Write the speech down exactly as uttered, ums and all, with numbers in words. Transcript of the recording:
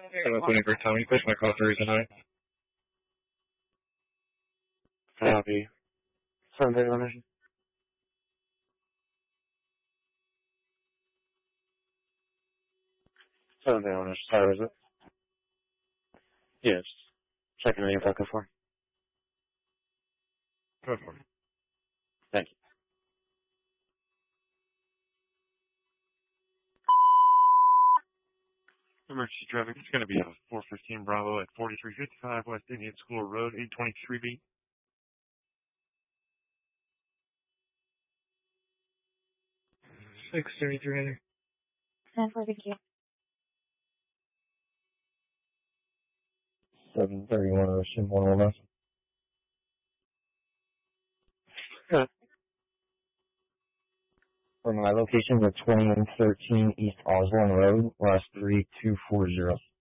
seven twenty-four, Tommy. Push my call for reason high. Copy. seven thirty-one. seven thirty-one. Sorry, is it? Yes. Checking the info for. Go for it. Thank you. Emergency traffic. It's going to be a four fifteen Bravo at forty-three fifty-five West Indian School Road, eight twenty-three B. six thirty-three. ten four, thank you. seven thirty-one, Ocean, one oh one. Yeah. For my location, the twenty-one thirteen East Osborne Road, last three two four zero.